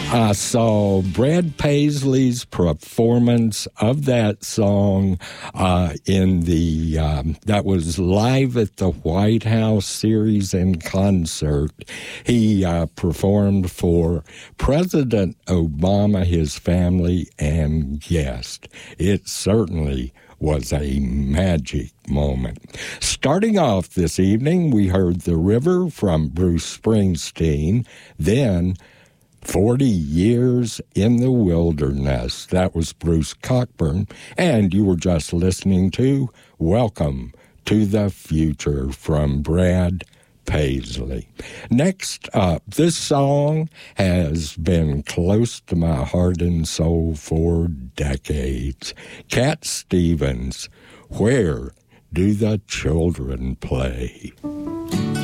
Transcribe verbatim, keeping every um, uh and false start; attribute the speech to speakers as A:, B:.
A: I saw Brad Paisley's performance of that song uh, in the, um, that was Live at the White House series in concert. He uh, performed for President Obama, his family, and guests. It certainly was a magic moment. Starting off this evening, we heard The River from Bruce Springsteen, then forty years in the Wilderness. That was Bruce Cockburn, and you were just listening to Welcome to the Future from Brad Paisley. Next up, this song has been close to my heart and soul for decades. Cat Stevens, Where Do the Children Play?